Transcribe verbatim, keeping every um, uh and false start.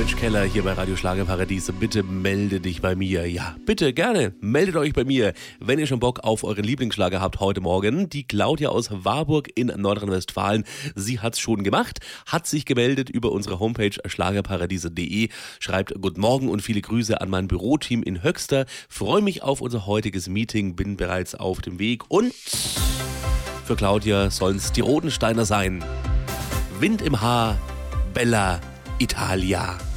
Mensch Keller hier bei Radio Schlagerparadies. Bitte melde dich bei mir. Ja, bitte, gerne. Meldet euch bei mir, wenn ihr schon Bock auf euren Lieblingsschlager habt heute Morgen. Die Claudia aus Warburg in Nordrhein-Westfalen, sie hat's schon gemacht, hat sich gemeldet über unsere Homepage schlagerparadiese punkt de, schreibt Guten Morgen und viele Grüße an mein Büroteam in Höxter. Freue mich auf unser heutiges Meeting, bin bereits auf dem Weg und für Claudia sollen's die Rodensteiner sein. Wind im Haar, Bella Italia.